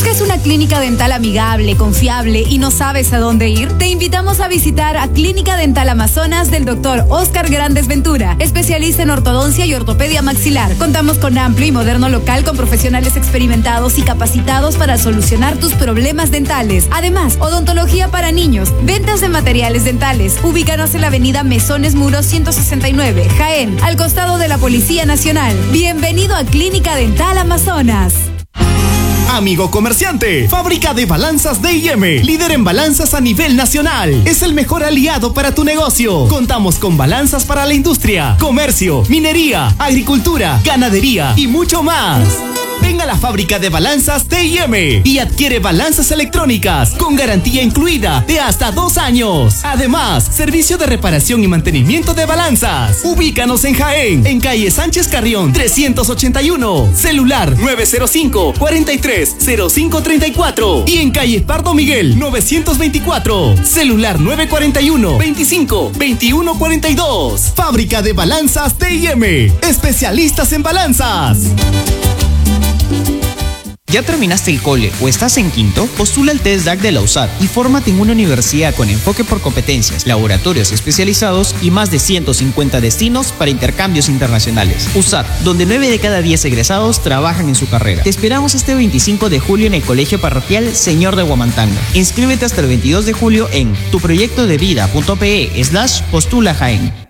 ¿Buscas una clínica dental amigable, confiable y no sabes a dónde ir? Te invitamos a visitar a Clínica Dental Amazonas del Dr. Oscar Grandes Ventura, especialista en ortodoncia y ortopedia maxilar. Contamos con amplio y moderno local con profesionales experimentados y capacitados para solucionar tus problemas dentales. Además, odontología para niños, ventas de materiales dentales. Ubícanos en la avenida Mesones Muros 169, Jaén, al costado de la Policía Nacional. Bienvenido a Clínica Dental Amazonas. Amigo comerciante, Fábrica de Balanzas D&M, líder en balanzas a nivel nacional. Es el mejor aliado para tu negocio. Contamos con balanzas para la industria, comercio, minería, agricultura, ganadería y mucho más. Ven a la Fábrica de Balanzas D&M y adquiere balanzas electrónicas con garantía incluida de hasta 2 años. Además, servicio de reparación y mantenimiento de balanzas. Ubícanos en Jaén, en calle Sánchez Carrión 381, celular 905-430534 y en calle Pardo Miguel 924, celular 941-25-2142. Fábrica de Balanzas D&M, especialistas en balanzas. ¿Ya terminaste el cole o estás en quinto? Postula el test DAC de la USAT y fórmate en una universidad con enfoque por competencias, laboratorios especializados y más de 150 destinos para intercambios internacionales. USAT, donde 9 de cada 10 egresados trabajan en su carrera. Te esperamos este 25 de julio en el Colegio Parroquial Señor de Huamantanga. Inscríbete hasta el 22 de julio en tuproyectodevida.pe/postula Jaén.